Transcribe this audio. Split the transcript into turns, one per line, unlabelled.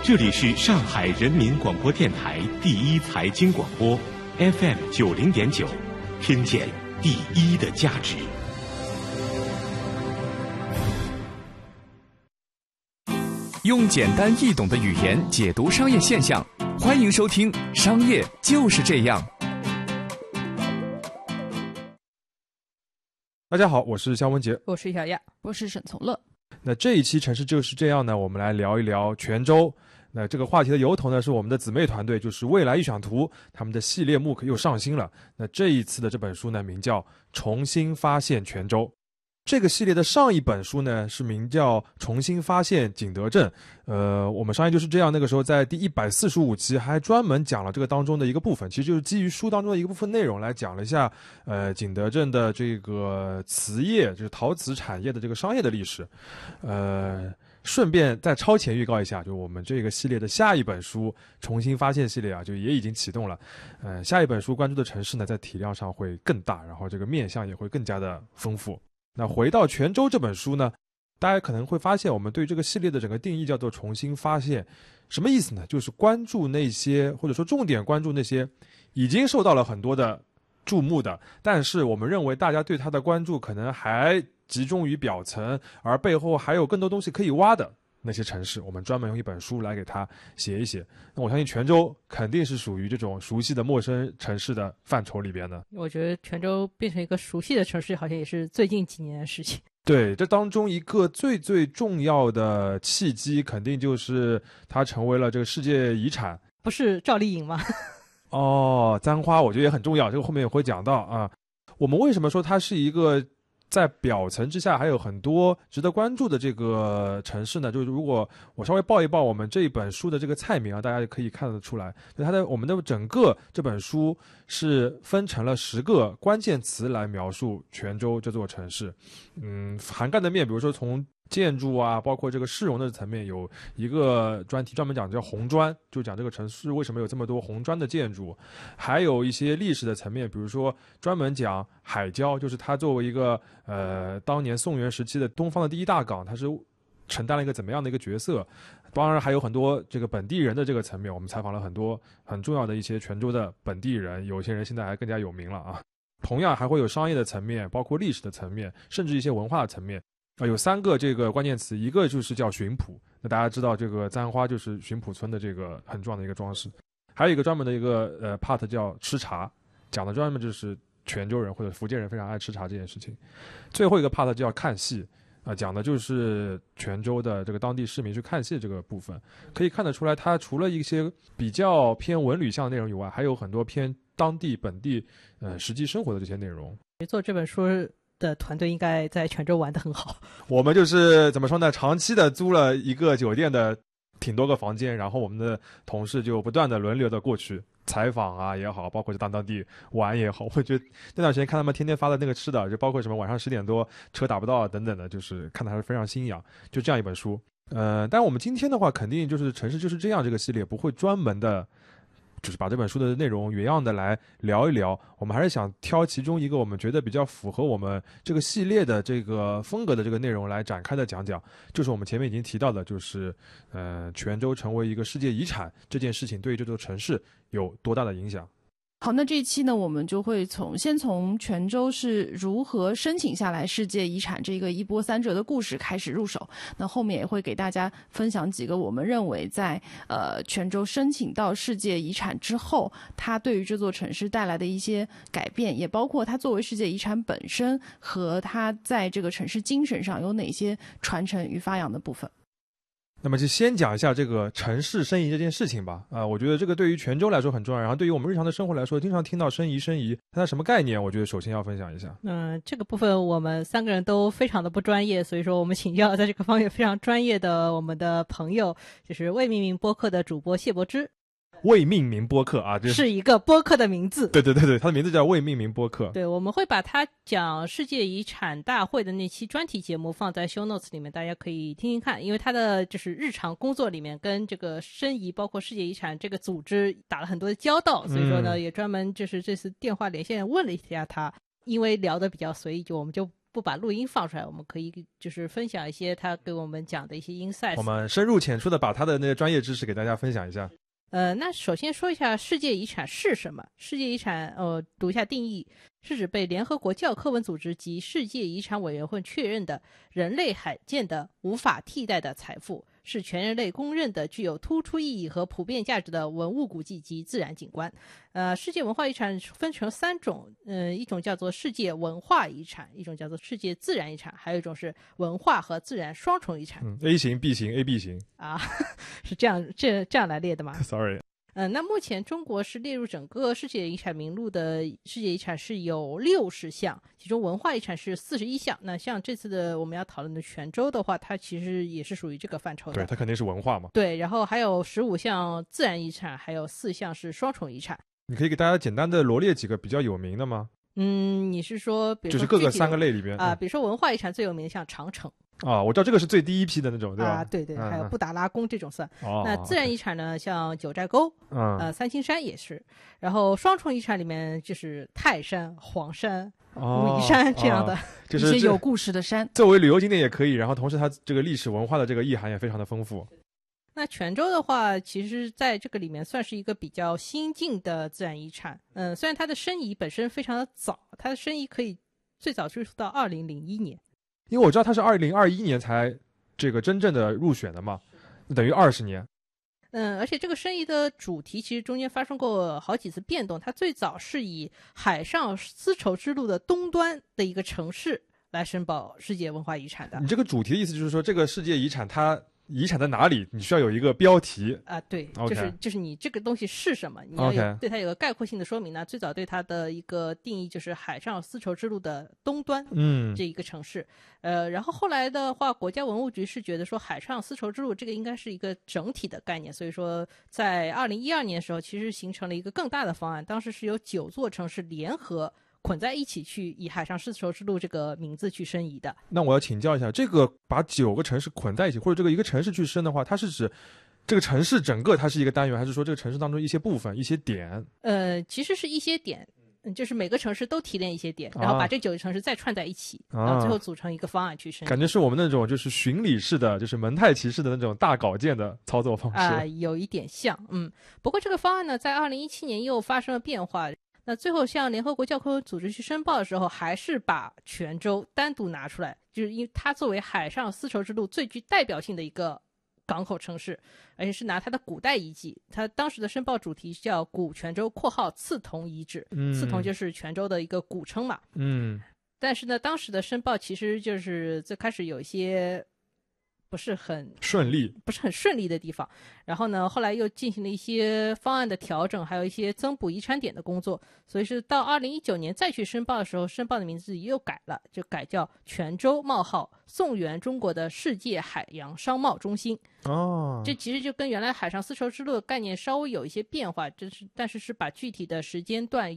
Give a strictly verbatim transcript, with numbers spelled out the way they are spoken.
这里是上海人民广播电台第一财经广播 F M 九零点九，听见第一的价值。
用简单易懂的语言解读商业现象，欢迎收听《商业就是这样》。
大家好，我是肖文杰，
我是小亚，
我是沈从乐。
那这一期城市就是这样呢，我们来聊一聊泉州。那这个话题的由头呢，是我们的姊妹团队，就是未来预想图，他们的系列 M O O C 又上新了。那这一次的这本书呢，名叫《重新发现泉州》。这个系列的上一本书呢，是名叫《重新发现景德镇》。呃，我们商业就是这样，那个时候在第一百四十五期还专门讲了这个当中的一个部分，其实就是基于书当中的一个部分内容来讲了一下，呃，景德镇的这个瓷业，就是陶瓷产业的这个商业的历史。呃，顺便再超前预告一下，就我们这个系列的下一本书《重新发现》系列啊，就也已经启动了。呃，下一本书关注的城市呢，在体量上会更大，然后这个面向也会更加的丰富。那回到泉州这本书呢，大家可能会发现我们对这个系列的整个定义叫做重新发现。什么意思呢？就是关注那些，或者说重点关注那些已经受到了很多的注目的，但是我们认为大家对它的关注可能还集中于表层，而背后还有更多东西可以挖的那些城市，我们专门用一本书来给它写一写。那我相信泉州肯定是属于这种熟悉的陌生城市的范畴里边的。
我觉得泉州变成一个熟悉的城市，好像也是最近几年的事情。
对，这当中一个最最重要的契机，肯定就是它成为了这个世界遗产。
不是赵丽颖吗？
哦，簪花我觉得也很重要，这个后面也会讲到啊。我们为什么说它是一个在表层之下还有很多值得关注的这个城市呢？就是如果我稍微报一报我们这一本书的这个菜名啊，大家也可以看得出来，就它的我们的整个这本书是分成了十个关键词来描述泉州这座城市。嗯，涵盖的面，比如说从建筑啊，包括这个市容的层面，有一个专题专门讲叫红砖，就讲这个城市为什么有这么多红砖的建筑。还有一些历史的层面，比如说专门讲海礁，就是它作为一个呃当年宋元时期的东方的第一大港，它是承担了一个怎么样的一个角色。当然还有很多这个本地人的这个层面，我们采访了很多很重要的一些泉州的本地人，有些人现在还更加有名了啊。同样还会有商业的层面，包括历史的层面，甚至一些文化的层面。啊，有三个这个关键词，一个就是叫巡捕，那大家知道这个簪花就是巡捕村的这个很重要的一个装饰。还有一个专门的一个呃 part 叫吃茶，讲的专门就是泉州人或者福建人非常爱吃茶这件事情。最后一个 part 叫看戏，啊、呃，讲的就是泉州的这个当地市民去看戏这个部分。可以看得出来，它除了一些比较偏文旅向的内容以外，还有很多偏当地本地呃实际生活的这些内容。
做这本书的团队应该在泉州玩得很好。
我们就是怎么说呢，长期的租了一个酒店的挺多个房间，然后我们的同事就不断的轮流的过去采访啊也好，包括就当当地玩也好。我觉得那段时间看他们天天发的那个吃的，就包括什么晚上十点多车打不到啊等等的，就是看的还是非常心痒。就这样一本书，呃，但我们今天的话，肯定就是城市就是这样这个系列不会专门的就是把这本书的内容原样的来聊一聊，我们还是想挑其中一个我们觉得比较符合我们这个系列的这个风格的这个内容来展开的讲讲，就是我们前面已经提到的，就是呃，泉州成为一个世界遗产这件事情对于这座城市有多大的影响。
好，那这一期呢，我们就会从先从泉州是如何申请下来世界遗产这个一波三折的故事开始入手。那后面也会给大家分享几个我们认为在呃泉州申请到世界遗产之后，它对于这座城市带来的一些改变，也包括它作为世界遗产本身和它在这个城市精神上有哪些传承与发扬的部分。
那么就先讲一下这个城市申遗这件事情吧。啊、呃，我觉得这个对于泉州来说很重要，然后对于我们日常的生活来说，经常听到申遗申遗，它什么概念？我觉得首先要分享一下。
嗯，这个部分我们三个人都非常的不专业，所以说我们请教了在这个方面非常专业的我们的朋友，就是未命名播客的主播谢柏芝。
未命名播客啊，这
是一个播客的名字。
对对对对，它的名字叫未命名播客。
对，我们会把它讲世界遗产大会的那期专题节目放在 show notes 里面，大家可以听听看，因为它的就是日常工作里面跟这个申遗包括世界遗产这个组织打了很多的交道，所以说呢、嗯、也专门就是这次电话连线问了一下他，因为聊得比较随意，就我们就不把录音放出来，我们可以就是分享一些他给我们讲的一些 insights。
我们深入浅出的把他的那个专业知识给大家分享一下。
呃，那首先说一下世界遗产是什么？世界遗产，呃，读一下定义，是指被联合国教科文组织及世界遗产委员会确认的人类罕见的、无法替代的财富，是全人类公认的具有突出意义和普遍价值的文物古迹及自然景观。呃，世界文化遗产分成三种，呃，一种叫做世界文化遗产，一种叫做世界自然遗产，还有一种是文化和自然双重遗产。
嗯 ，A 型、B 型、A B 型
啊，是这样这这样来列的吗
？Sorry。
嗯，那目前中国是列入整个世界遗产名录的世界遗产是有六十项，其中文化遗产是四十一项。那像这次的我们要讨论的泉州的话，它其实也是属于这个范畴的。
对，它肯定是文化嘛。
对，然后还有十五项自然遗产，还有四项是双重遗产。
你可以给大家简单的罗列几个比较有名的吗？
嗯，你是说，比如说
就是各个三个类里边
啊、呃
嗯，
比如说文化遗产最有名的像长城。
啊，我知道这个是最第一批的那种，对吧？
啊，对对，
嗯、
还有布达拉宫这种算。
哦，
那自然遗产呢，像九寨沟，
嗯，
呃，三清山也是。然后双重遗产里面就是泰山、黄山、
哦
武夷山这样的，
哦、就是
一些有故事的山，
作为旅游景点也可以。然后同时它这个历史文化的这个意涵也非常的丰富。
那泉州的话，其实在这个里面算是一个比较新进的自然遗产。嗯，虽然它的申遗本身非常的早，它的申遗可以最早追溯到二零零一年。
因为我知道它是二零二一年才这个真正的入选的嘛，等于二十年。
嗯，而且这个申遗的主题其实中间发生过好几次变动。它最早是以海上丝绸之路的东端的一个城市来申报世界文化遗产的。
你这个主题的意思就是说，这个世界遗产它遗产在哪里？你需要有一个标题
啊、呃，对，
okay.
就是就是你这个东西是什么，你要有
Okay.
对它有个概括性的说明呢。最早对它的一个定义就是海上丝绸之路的东端，
嗯，
这一个城市。呃，然后后来的话，国家文物局是觉得说海上丝绸之路这个应该是一个整体的概念，所以说在二零一二年的时候，其实形成了一个更大的方案。当时是有九座城市联合捆在一起去以海上丝绸之路这个名字去申遗的。
那我要请教一下，这个把九个城市捆在一起，或者这个一个城市去申的话，它是指这个城市整个它是一个单元，还是说这个城市当中一些部分、一些点？
呃，其实是一些点。就是每个城市都提炼一些点，然后把这九个城市再串在一起，啊、然后最后组成一个方案去申遗。
感觉是我们那种就是巡礼式的，就是蒙太奇式的那种大稿件的操作方式
啊、呃，有一点像，嗯。不过这个方案呢，在二零一七年又发生了变化。那最后向联合国教科文组织去申报的时候，还是把泉州单独拿出来，就是因为它作为海上丝绸之路最具代表性的一个港口城市，而且是拿它的古代遗迹。它当时的申报主题叫古泉州（括号刺桐遗址），
嗯，
刺桐就是泉州的一个古称嘛。
嗯，
但是呢，当时的申报其实就是最开始有一些不是很
顺利，
不是很顺利的地方。然后呢，后来又进行了一些方案的调整，还有一些增补遗产点的工作。所以是到二零一九年再去申报的时候，申报的名字又改了，就改叫泉州冒号宋元中国的世界海洋商贸中心。
哦，
这其实就跟原来海上丝绸之路的概念稍微有一些变化，就是但是是把具体的时间段